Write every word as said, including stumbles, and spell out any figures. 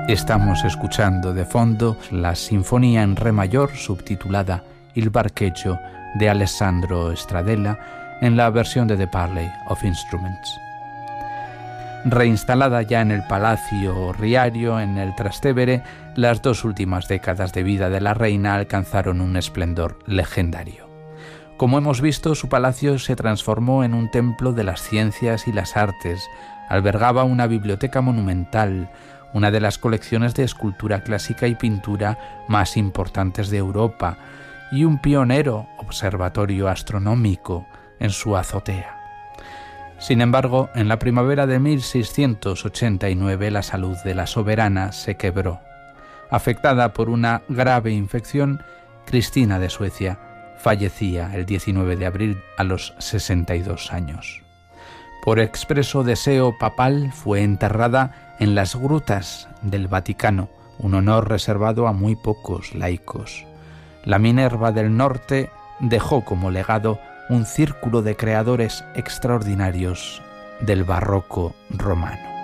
Estamos escuchando de fondo la Sinfonía en Re mayor subtitulada Il Barcheggio de Alessandro Stradella en la versión de The Parley of Instruments. Reinstalada ya en el Palacio Riario, en el Trastevere, las dos últimas décadas de vida de la reina alcanzaron un esplendor legendario. Como hemos visto, su palacio se transformó en un templo de las ciencias y las artes, albergaba una biblioteca monumental, una de las colecciones de escultura clásica y pintura más importantes de Europa, y un pionero observatorio astronómico en su azotea. Sin embargo, en la primavera de mil seiscientos ochenta y nueve la salud de la soberana se quebró. Afectada por una grave infección, Cristina de Suecia fallecía el diecinueve de abril a los sesenta y dos años. Por expreso deseo papal fue enterrada en las grutas del Vaticano, un honor reservado a muy pocos laicos. La Minerva del Norte dejó como legado un círculo de creadores extraordinarios del barroco romano.